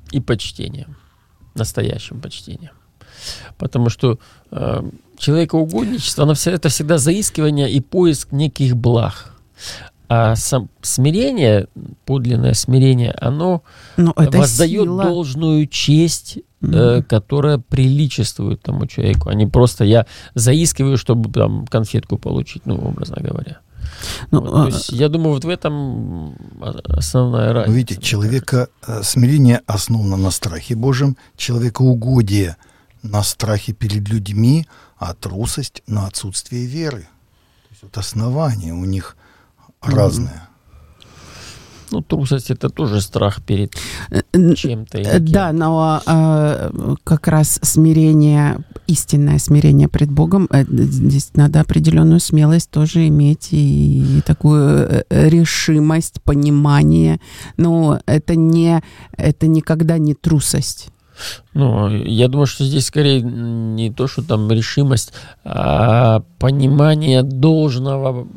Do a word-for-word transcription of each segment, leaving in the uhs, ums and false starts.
и почтением, настоящим почтением. Потому что э, человекоугодничество, оно все, это всегда заискивание и поиск неких благ. А сам, смирение, подлинное смирение, оно воздает сила. Должную честь, mm-hmm. э, которая приличествует тому человеку, а не просто я заискиваю, чтобы там конфетку получить, ну, образно говоря. Ну, вот, а... то есть, я думаю, вот в этом основная разница. Видите, человека смирение основано на страхе Божьем, человекоугодие на страхе перед людьми, а трусость на отсутствие веры. То есть вот основание у них разное. Ну, трусость — это тоже страх перед чем-то. Да, но э, как раз смирение, истинное смирение пред Богом, э, здесь надо определенную смелость тоже иметь и, и такую решимость, понимание. Но это, не, это никогда не трусость. Ну, я думаю, что здесь скорее не то, что там решимость, а понимание должного,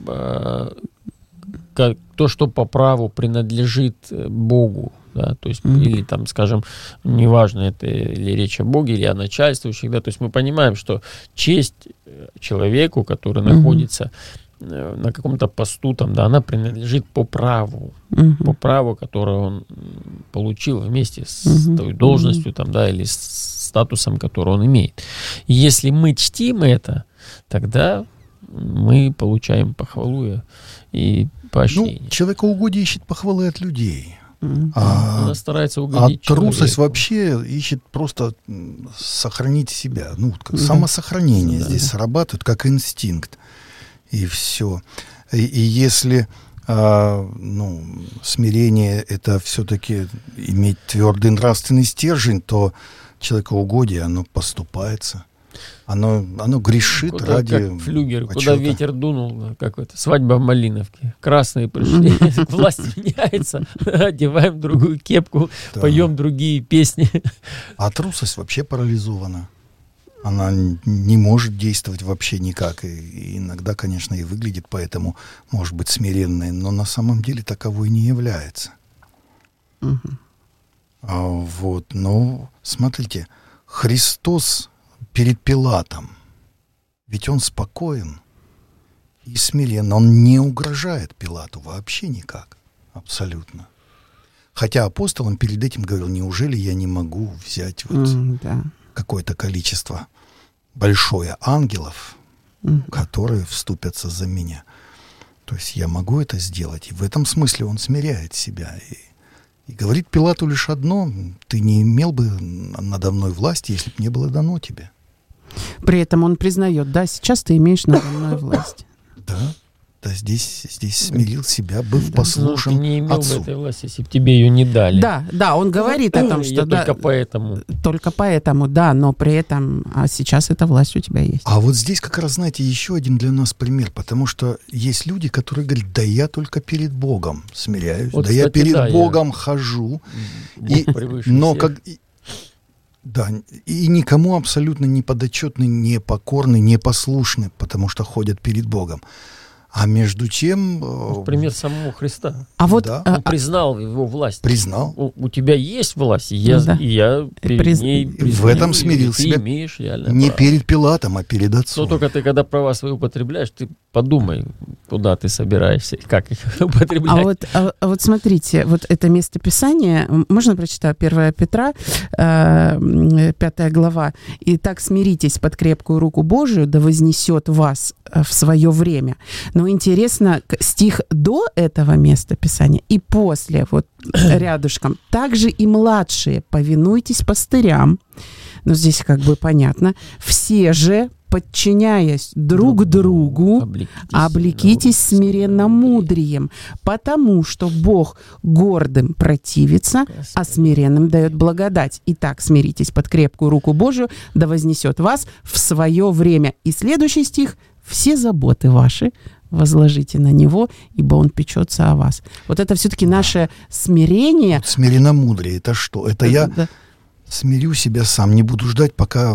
как то, что по праву принадлежит Богу, да, то есть, mm-hmm. или там, скажем, неважно, это или речь о Боге, или о начальствующих, да, то есть мы понимаем, что честь человеку, который mm-hmm. находится на каком-то посту, там, да, она принадлежит по праву, mm-hmm. по праву, которое он получил вместе с mm-hmm. той должностью, там, да, или с статусом, который он имеет. И если мы чтим это, тогда мы получаем похвалу и поощрение. Ну, человекоугодие ищет похвалы от людей. Mm-hmm. А, Она старается угодить а трусость вообще ищет просто сохранить себя. Ну, как mm-hmm. самосохранение mm-hmm. здесь срабатывает, как инстинкт. И все. И, и если а, ну, смирение — это все-таки иметь твердый нравственный стержень, то человекоугодие, оно поступается. Оно, оно грешит куда, ради как флюгер, почета. Куда ветер дунул, как это, свадьба в Малиновке. Красные пришли, власть меняется, одеваем другую кепку, поем другие песни. А трусость вообще парализована. Она не может действовать вообще никак. И иногда, конечно, и выглядит поэтому, может быть, смиренной, но на самом деле таковой не является. А, вот, но смотрите, Христос перед Пилатом, ведь он спокоен и смирен, он не угрожает Пилату вообще никак, абсолютно. Хотя апостол, он перед этим говорил: неужели я не могу взять вот mm, да. какое-то количество большое ангелов, mm. которые вступятся за меня. То есть я могу это сделать, и в этом смысле он смиряет себя. И, и говорит Пилату лишь одно: ты не имел бы надо мной власти, если бы не было дано тебе. При этом он признает: да, сейчас ты имеешь надо мной власть. Да, да, здесь, здесь смирил себя, был да. послушен ты не имел отцу. бы этой власти, если бы тебе ее не дали. Да, да, он говорит о том, что... Я да, только поэтому. Только поэтому, да, но при этом, а сейчас эта власть у тебя есть. А вот здесь как раз, знаете, еще один для нас пример, потому что есть люди, которые говорят: да я только перед Богом смиряюсь, вот, да кстати, я перед да, Богом я... хожу, и, но всех. Как... Да, и никому абсолютно не подотчетны, не покорны, не послушны, потому что ходят перед Богом. А между тем... В пример самого Христа. А вот, да. Он признал его власть. Признал. У, у тебя есть власть, и я, да. и я перед Приз... ней признаю. В этом смирил себя имеешь не право. Перед Пилатом, а перед отцом. Но только ты, когда права свои употребляешь, ты подумай, куда ты собираешься, как их употреблять. А вот, а, а вот смотрите, вот это местописание, можно прочитать? первое Петра, э, пятая глава. «Итак, смиритесь под крепкую руку Божию, да вознесет вас в свое время». Но интересно, стих до этого местописания и после, вот рядышком. «Также и младшие, повинуйтесь пастырям». Ну, здесь как бы понятно. «Все же, подчиняясь друг другу, облекитесь, облекитесь смиренно мудрием, потому что Бог гордым противится, а смиренным дает благодать. Итак, смиритесь под крепкую руку Божию, да вознесет вас в свое время». И следующий стих: «Все заботы ваши возложите на Него, ибо Он печется о вас». Вот это все-таки да. наше смирение. Вот смиренно-мудрее — это что? Это я... Да. Смирю себя сам, не буду ждать, пока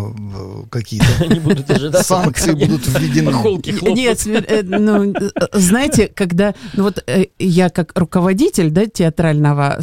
какие-то санкции будут введены. Нет, ну, знаете, когда... Ну вот я как руководитель, да, театрального